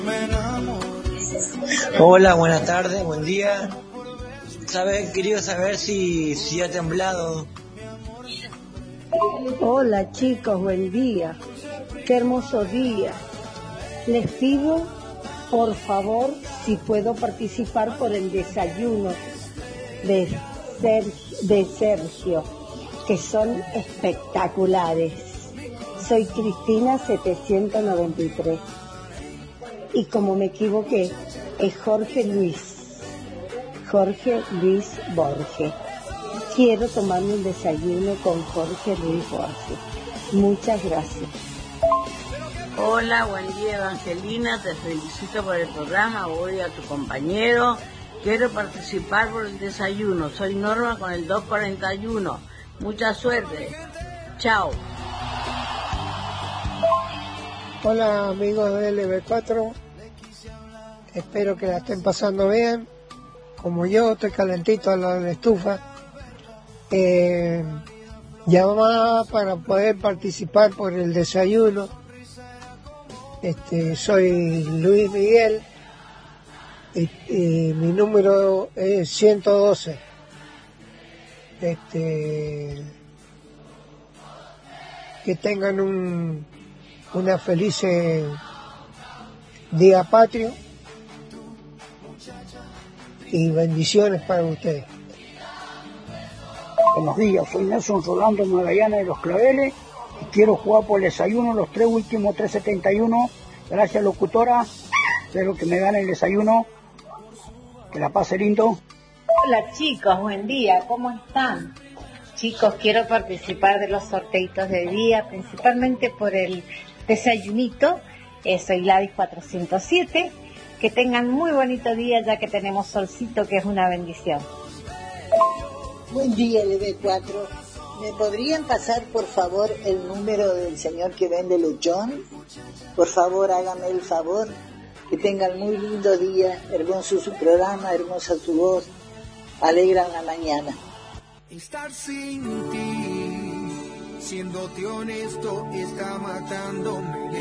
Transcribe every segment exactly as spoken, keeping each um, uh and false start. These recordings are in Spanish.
Hola, buenas tardes, buen día. Saber, quería saber si, si ha temblado. Hola chicos, buen día. Qué hermoso día. Les pido, por favor, si puedo participar por el desayuno de Sergio, de Sergio, que son espectaculares. Soy Cristina setecientos noventa y tres. Y como me equivoqué, es Jorge Luis. Jorge Luis Borges. Quiero tomarme un desayuno con Jorge Luis Borges. Muchas gracias. Hola, buen día Evangelina, te felicito por el programa, voy a tu compañero, quiero participar por el desayuno, soy Norma con el dos cuarenta y uno, mucha suerte, chao. Hola amigos de L B cuatro, espero que la estén pasando bien, como yo, estoy calentito al lado de la estufa. Eh, llamaba para poder participar por el desayuno. Este, soy Luis Miguel y, y mi número es ciento doce. Este, que tengan un una feliz día patrio y bendiciones para ustedes. Buenos días, soy Nelson Rolando Magallanes de Los Claveles y quiero jugar por el desayuno los tres últimos tres setenta y uno. Gracias locutora, espero que me gane el desayuno, que la pase lindo. Hola chicos, buen día, ¿cómo están? Chicos, quiero participar de los sorteitos de día, principalmente por el desayunito. Eh, soy Ladis cuatrocientos siete. Que tengan muy bonito día ya que tenemos solcito, que es una bendición. Buen día, L B cuatro. ¿Me podrían pasar, por favor, el número del señor que vende lechón? Por favor, hágame el favor. Que tengan muy lindo día. Hermoso su programa, hermosa su voz. Alegran la mañana. Estar sin ti, siéndote honesto, está matándome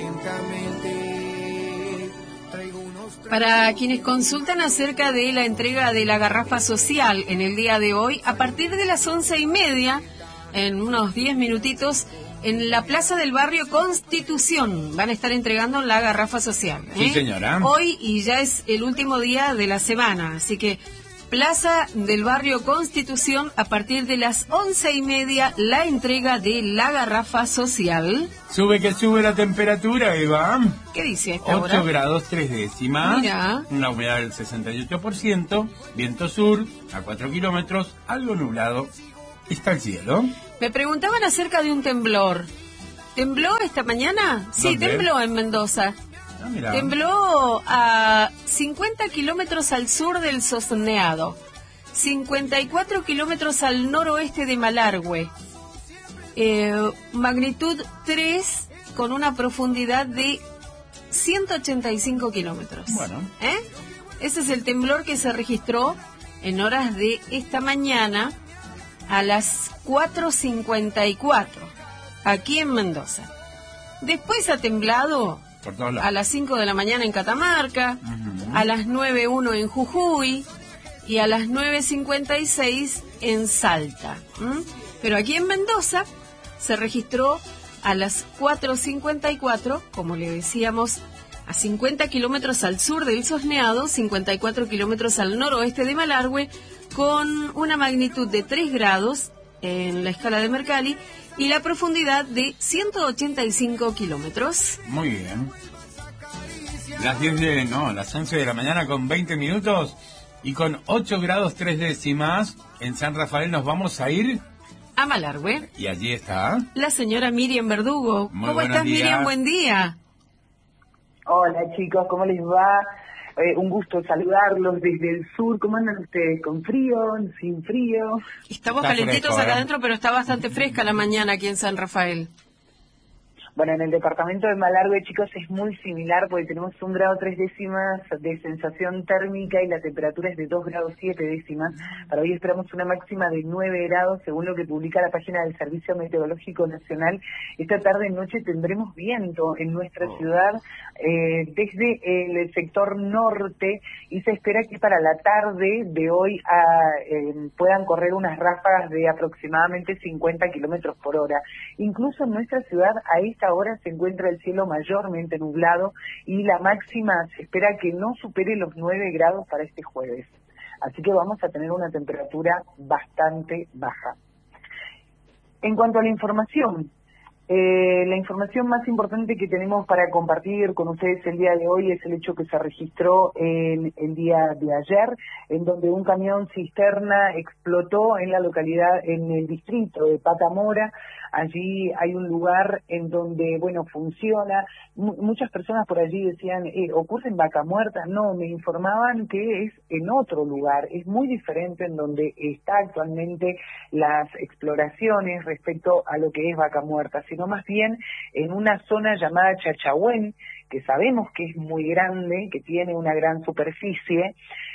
lentamente. Traigo unos... Para quienes consultan acerca de la entrega de la garrafa social en el día de hoy, a partir de las once y media, en unos diez minutitos, en la plaza del barrio Constitución van a estar entregando la garrafa social. ¿eh? Sí, señora. Hoy y ya es el último día de la semana, así que plaza del barrio Constitución, a partir de las once y media, la entrega de la garrafa social. Sube que sube la temperatura, Eva. ¿Qué dice esta hora? ocho grados tres décimas. Mira. Una humedad del sesenta y ocho por ciento. Viento sur a cuatro kilómetros. Algo nublado. Está el cielo. Me preguntaban acerca de un temblor. ¿Tembló esta mañana? Sí, ¿Dónde? tembló en Mendoza. Ah, mira. Tembló a cincuenta kilómetros al sur del Sosneado, cincuenta y cuatro kilómetros al noroeste de Malargüe, eh, magnitud tres con una profundidad de ciento ochenta y cinco kilómetros. Bueno. ¿Eh? Ese es el temblor que se registró en horas de esta mañana a las cuatro cincuenta y cuatro, aquí en Mendoza. Después ha temblado a las cinco de la mañana en Catamarca, uh-huh. a las nueve uno en Jujuy y a las nueve cincuenta y seis en Salta. ¿Mm? Pero aquí en Mendoza se registró a las cuatro cincuenta y cuatro, como le decíamos, a cincuenta kilómetros al sur del Sosneado, cincuenta y cuatro kilómetros al noroeste de Malargüe, con una magnitud de tres grados en la escala de Mercalli y la profundidad de ciento ochenta y cinco kilómetros. Muy bien. Las diez de, no, las once de la mañana con veinte minutos y con ocho grados tres décimas en San Rafael nos vamos a ir a Malargüe. Y allí está la señora Miriam Verdugo. Muy ¿Cómo estás, días. Miriam? Buen día. Hola chicos, ¿cómo les va? Eh, un gusto saludarlos desde el sur. ¿Cómo andan ustedes? ¿Con frío? ¿Sin frío? Estamos Está calentitos fresco, acá ¿eh? adentro, pero está bastante fresca la mañana aquí en San Rafael. Bueno, en el departamento de Malargüe, chicos, es muy similar porque tenemos un grado tres décimas de sensación térmica y la temperatura es de dos grados siete décimas. Para hoy esperamos una máxima de nueve grados, según lo que publica la página del Servicio Meteorológico Nacional. Esta tarde y noche tendremos viento en nuestra Oh. ciudad eh, desde el sector norte y se espera que para la tarde de hoy a, eh, puedan correr unas ráfagas de aproximadamente cincuenta kilómetros por hora. Incluso en nuestra ciudad a esta hora se encuentra el cielo mayormente nublado y la máxima se espera que no supere los nueve grados para este jueves. Así que vamos a tener una temperatura bastante baja. En cuanto a la información, eh, la información más importante que tenemos para compartir con ustedes el día de hoy es el hecho que se registró en el día de ayer, en donde un camión cisterna explotó en la localidad, en el distrito de Patamora. Allí hay un lugar en donde, bueno, funciona. M- muchas personas por allí decían, eh, ¿ocurre en Vaca Muerta? No, me informaban que es en otro lugar. Es muy diferente en donde está actualmente las exploraciones respecto a lo que es Vaca Muerta, sino más bien en una zona llamada Chachahuén, que sabemos que es muy grande, que tiene una gran superficie.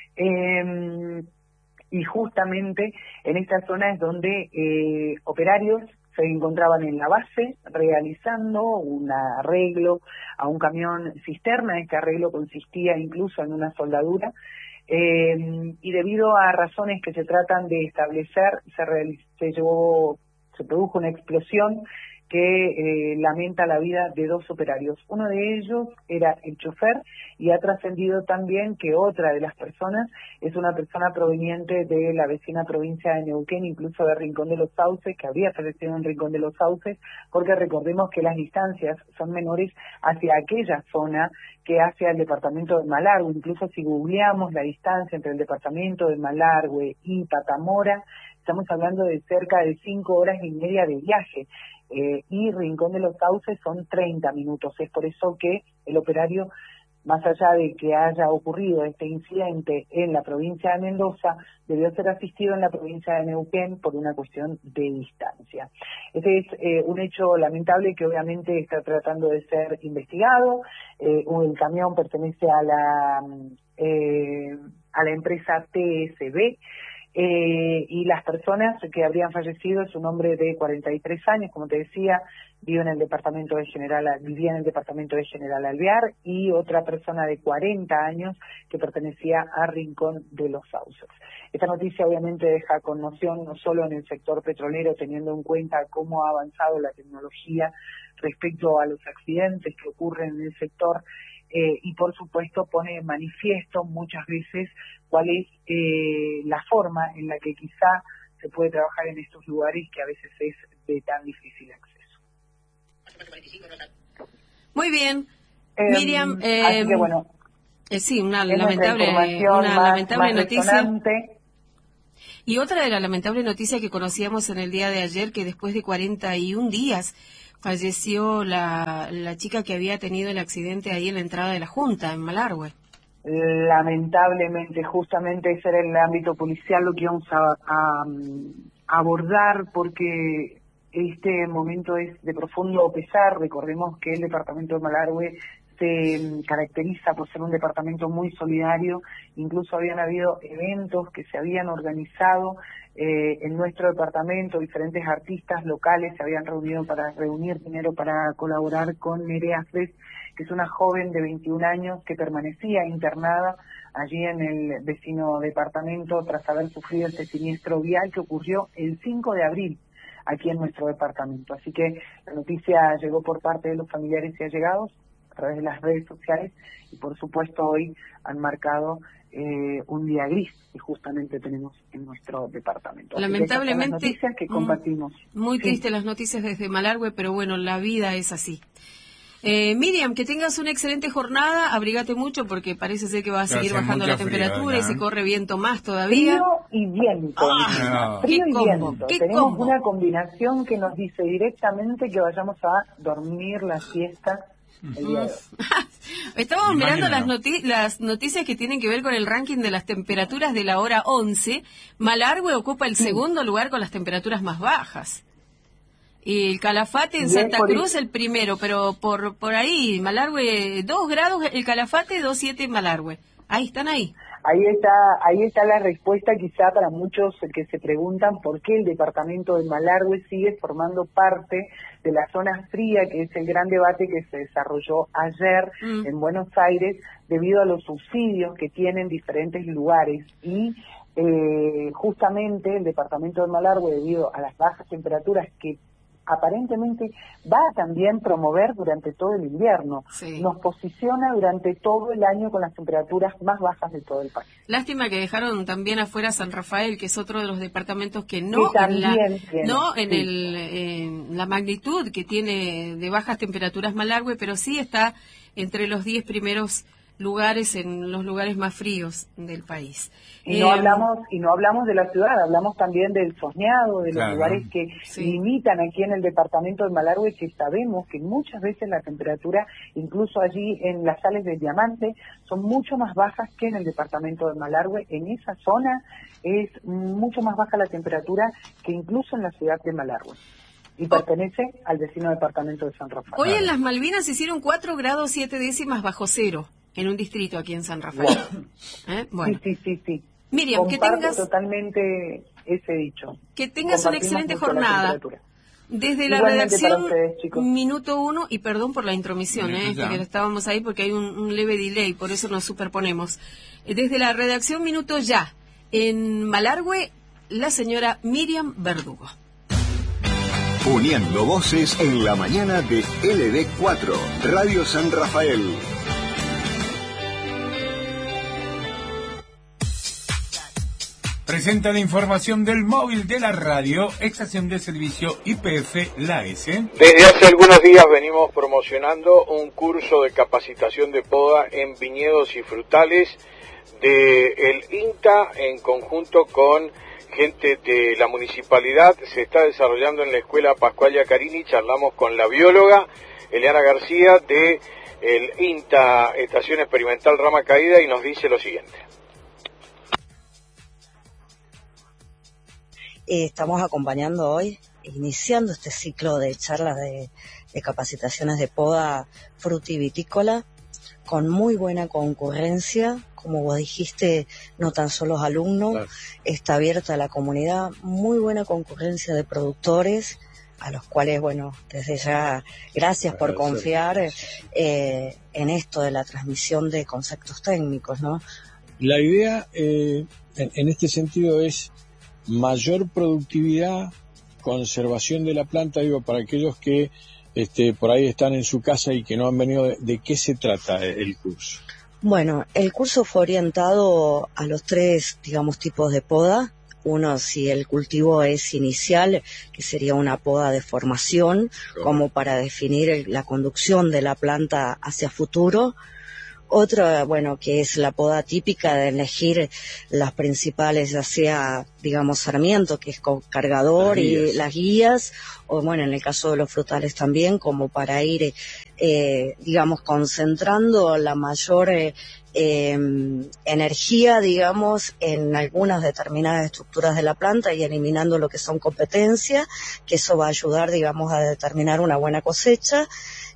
Eh, y justamente en esta zona es donde eh, operarios se encontraban en la base realizando un arreglo a un camión cisterna. Este arreglo consistía incluso en una soldadura eh, y debido a razones que se tratan de establecer se, realiz- se, llevó, se produjo una explosión que eh, lamenta la vida de dos operarios. Uno de ellos era el chofer y ha trascendido también que otra de las personas es una persona proveniente de la vecina provincia de Neuquén, incluso de Rincón de los Sauces, que había fallecido en Rincón de los Sauces, porque recordemos que las distancias son menores hacia aquella zona que hacia el departamento de Malargüe. Incluso si googleamos la distancia entre el departamento de Malargüe y Patamora, estamos hablando de cerca de cinco horas y media de viaje. Eh, y Rincón de los Sauces son treinta minutos. Es por eso que el operario, más allá de que haya ocurrido este incidente en la provincia de Mendoza, debió ser asistido en la provincia de Neuquén por una cuestión de distancia. Este es eh, un hecho lamentable que obviamente está tratando de ser investigado. Eh, el camión pertenece a la, eh, a la empresa T S B. Eh, y las personas que habrían fallecido es un hombre de cuarenta y tres años, como te decía, vive en el departamento de General, vivía en el departamento de General Alvear, y otra persona de cuarenta años que pertenecía a Rincón de los Sauces. Esta noticia obviamente deja conmoción no solo en el sector petrolero, teniendo en cuenta cómo ha avanzado la tecnología respecto a los accidentes que ocurren en el sector, eh, y por supuesto pone en manifiesto muchas veces cuál es eh, la forma en la que quizá se puede trabajar en estos lugares que a veces es de tan difícil acceso. Muy bien. Eh, Miriam, eh, así que bueno, eh, sí, una es nuestra lamentable, información una más- lamentable más noticia. resonante. Y otra de la lamentable noticia que conocíamos en el día de ayer, que después de cuarenta y un días falleció la, la chica que había tenido el accidente ahí en la entrada de la Junta, en Malargüe. Lamentablemente, justamente ese era el ámbito policial lo que íbamos a, a, a abordar, porque este momento es de profundo pesar. Recordemos que el departamento de Malargüe se caracteriza por ser un departamento muy solidario. Incluso habían habido eventos que se habían organizado eh, en nuestro departamento, diferentes artistas locales se habían reunido para reunir dinero para colaborar con Nerea Fres, que es una joven de veintiún años que permanecía internada allí en el vecino departamento tras haber sufrido este siniestro vial que ocurrió el cinco de abril aquí en nuestro departamento. Así que la noticia llegó por parte de los familiares y allegados a través de las redes sociales, y por supuesto hoy han marcado eh, un día gris que justamente tenemos en nuestro departamento. Así que esas son las Lamentablemente, noticias que compartimos. Muy Sí. triste las noticias desde Malargüe, pero bueno, la vida es así. Eh, Miriam, que tengas una excelente jornada, abrígate mucho porque parece ser que va a Claro, seguir hace bajando mucho la frío, temperatura y ¿no? se corre viento más todavía. Frío y viento. Ah, Frío qué y combo, viento. qué Tenemos combo. una combinación que nos dice directamente que vayamos a dormir la siesta el día de hoy. Estábamos Ni más mirando ni las, menos. noti- las noticias que tienen que ver con el ranking de las temperaturas de la hora once. Malargüe ocupa el segundo lugar con las temperaturas más bajas. Y el Calafate en Y Santa es por Cruz eso- el primero, pero por por ahí, Malargüe, dos grados el Calafate, dos siete en Malargüe. Ahí están ahí. Ahí está, ahí está la respuesta quizá para muchos que se preguntan por qué el departamento de Malargüe sigue formando parte de la zona fría, que es el gran debate que se desarrolló ayer Mm. en Buenos Aires debido a los subsidios que tienen diferentes lugares y eh, justamente el departamento de Malargüe, debido a las bajas temperaturas que aparentemente va a también promover durante todo el invierno. Sí. Nos posiciona durante todo el año con las temperaturas más bajas de todo el país. Lástima que dejaron también afuera San Rafael, que es otro de los departamentos que no Que en la, también tiene, no en, sí. el, en la magnitud que tiene de bajas temperaturas Malargüe, pero sí está entre los diez primeros lugares, en los lugares más fríos del país. Y no Eh, hablamos y no hablamos de la ciudad, hablamos también del soñado, de los Claro. lugares que Sí. limitan aquí en el departamento de Malargüe, que sabemos que muchas veces la temperatura, incluso allí en las sales del Diamante, son mucho más bajas que en el departamento de Malargüe. En esa zona es mucho más baja la temperatura que incluso en la ciudad de Malargüe. Y pertenece al vecino departamento de San Rafael. Hoy en las Malvinas hicieron cuatro grados siete décimas bajo cero en un distrito aquí en San Rafael. ¿Eh? Bueno. Sí, sí, sí, sí. Miriam, que Comparto tengas, totalmente ese dicho. que tengas una Compartimos excelente mucho la jornada. temperatura. Desde la Igualmente para redacción, ustedes, chicos. minuto uno, y perdón por la intromisión, Minuto eh, ya. que estábamos ahí porque hay un, un leve delay, por eso nos superponemos. Eh, Desde la redacción, minuto ya. En Malargüe, la señora Miriam Verdugo. Uniendo voces en la mañana de L D cuatro, Radio San Rafael. Presenta la información del móvil de la radio, estación de servicio Y P F La S. Desde hace algunos días venimos promocionando un curso de capacitación de poda en viñedos y frutales de el INTA en conjunto con gente de la municipalidad. Se está desarrollando en la Escuela Pascual Iacarini. Charlamos con la bióloga Eliana García de el INTA Estación Experimental Rama Caída y nos dice lo siguiente. Eh, estamos acompañando hoy, iniciando este ciclo de charlas de, de capacitaciones de poda frutivitícola con muy buena concurrencia. Como vos dijiste, no tan solo los alumnos, claro. Está abierta a la comunidad, muy buena concurrencia de productores, a los cuales, bueno, desde ya, gracias por confiar eh, en esto de la transmisión de conceptos técnicos, ¿no? La idea eh, en, en este sentido es mayor productividad, conservación de la planta, digo, para aquellos que este, por ahí están en su casa y que no han venido. ¿De, de qué se trata el curso? Bueno, el curso fue orientado a los tres, digamos, tipos de poda. Uno, si el cultivo es inicial, que sería una poda de formación, como para definir la conducción de la planta hacia futuro. Otra, bueno, que es la poda típica de elegir las principales, ya sea, digamos, sarmiento, que es con cargador, las y las guías, o bueno, en el caso de los frutales también, como para ir, eh, digamos, concentrando la mayor eh, eh, energía, digamos, en algunas determinadas estructuras de la planta y eliminando lo que son competencias, que eso va a ayudar, digamos, a determinar una buena cosecha.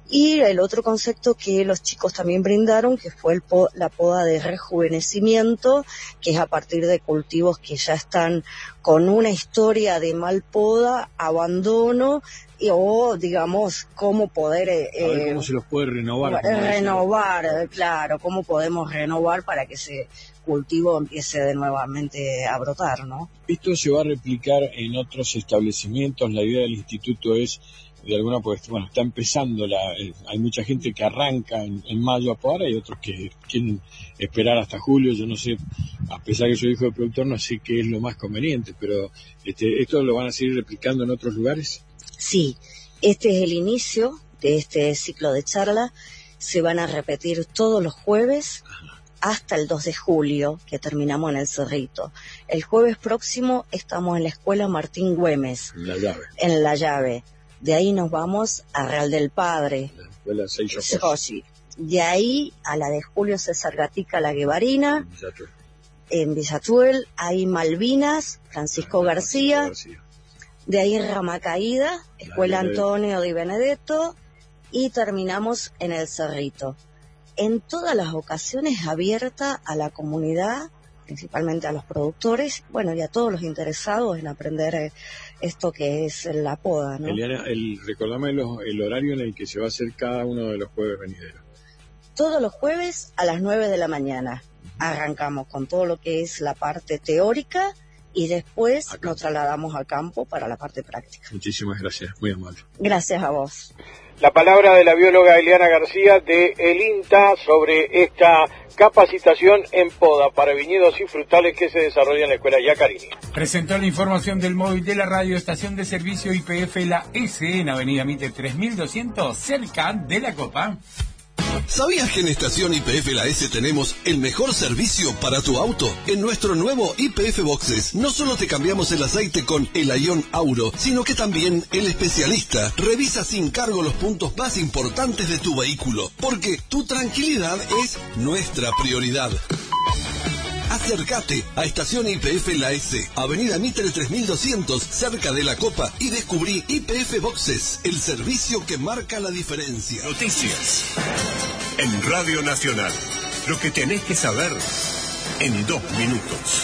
Y el otro concepto que los chicos también brindaron, que fue el po- la poda de rejuvenecimiento, que es a partir de cultivos que ya están con una historia de mal poda, abandono, y, o digamos, cómo poder... Eh, a ver cómo se los puede renovar. Renovar, decirlo. Claro, cómo podemos renovar para que ese cultivo empiece de nuevamente a brotar, ¿no? Esto se va a replicar en otros establecimientos. La idea del instituto es... de alguna, pues, bueno, está empezando, la, eh, hay mucha gente que arranca en, en mayo a podar, hay otros que quieren esperar hasta julio. Yo no sé, a pesar que soy hijo de productor, no sé qué es lo más conveniente, pero este, ¿esto lo van a seguir replicando en otros lugares? Sí, este es el inicio de este ciclo de charla. Se van a repetir todos los jueves hasta el dos de julio, que terminamos en el Cerrito. El jueves próximo estamos en la Escuela Martín Güemes, en La Llave. En La Llave. De ahí nos vamos a Real del Padre. La escuela Seixo Josi. De ahí a la de Julio César Gatica, La Guevarina. En Villatuel. Ahí Malvinas, Francisco ah, García. García. De ahí Rama Caída, Escuela Antonio Di Benedetto, y terminamos en El Cerrito. En todas las ocasiones abierta a la comunidad, principalmente a los productores, bueno, y a todos los interesados en aprender eh, esto que es la poda, ¿no? Eliana, el, recordame los, el horario en el que se va a hacer cada uno de los jueves venideros. Todos los jueves a las nueve de la mañana. Arrancamos con todo lo que es la parte teórica y después Acá. nos trasladamos al campo para la parte práctica. Muchísimas gracias, muy amable. Gracias a vos. La palabra de la bióloga Eliana García de El INTA sobre esta capacitación en poda para viñedos y frutales que se desarrolla en la Escuela Yacarini. Presentó la información del móvil de la radio estación de servicio Y P F La S en Avenida Mitre tres mil doscientos, cerca de La Copa. ¿Sabías que en Estación Y P F La S tenemos el mejor servicio para tu auto? En nuestro nuevo Y P F Boxes no solo te cambiamos el aceite con el Ion Auro, sino que también el especialista revisa sin cargo los puntos más importantes de tu vehículo, porque tu tranquilidad es nuestra prioridad. Acércate a Estación Y P F La S, Avenida Mitre tres mil doscientos, cerca de La Copa, y descubrí Y P F Boxes, el servicio que marca la diferencia. Noticias en Radio Nacional. Lo que tenés que saber en dos minutos.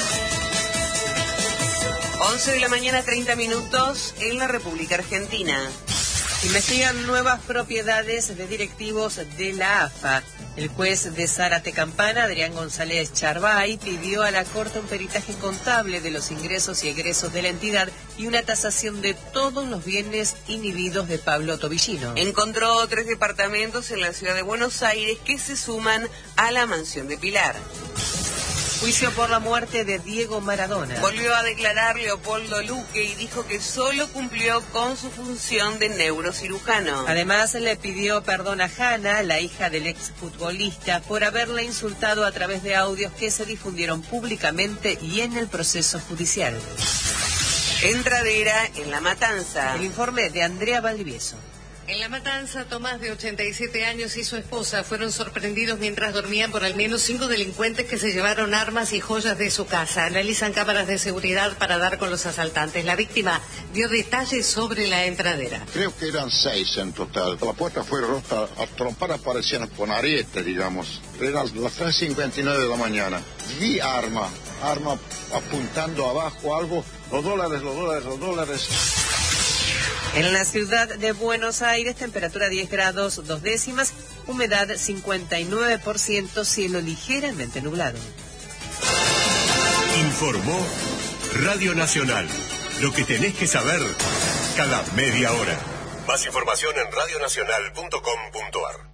once de la mañana, treinta minutos en la República Argentina. Investigan nuevas propiedades de directivos de la A F A. El juez de Zárate Campana, Adrián González Charbay, pidió a la Corte un peritaje contable de los ingresos y egresos de la entidad y una tasación de todos los bienes inhibidos de Pablo Tobillino. Encontró tres departamentos en la ciudad de Buenos Aires que se suman a la mansión de Pilar. Juicio por la muerte de Diego Maradona. Volvió a declarar Leopoldo Luque y dijo que solo cumplió con su función de neurocirujano. Además, le pidió perdón a Hanna, la hija del exfutbolista, por haberla insultado a través de audios que se difundieron públicamente y en el proceso judicial. Entradera en La Matanza. El informe de Andrea Valdivieso. En La Matanza, Tomás, de ochenta y siete años, y su esposa fueron sorprendidos mientras dormían por al menos cinco delincuentes que se llevaron armas y joyas de su casa. Analizan cámaras de seguridad para dar con los asaltantes. La víctima dio detalles sobre la entradera. Creo que eran seis en total. La puerta fue rota, a trompadas parecían con ariete, digamos. Eran las tres cincuenta y nueve de la mañana. Vi arma, arma apuntando abajo algo. Los dólares, los dólares, los dólares. En la ciudad de Buenos Aires, temperatura diez grados dos décimas, humedad cincuenta y nueve por ciento, cielo ligeramente nublado. Informó Radio Nacional. Lo que tenés que saber cada media hora. Más información en radionacional punto com punto ar.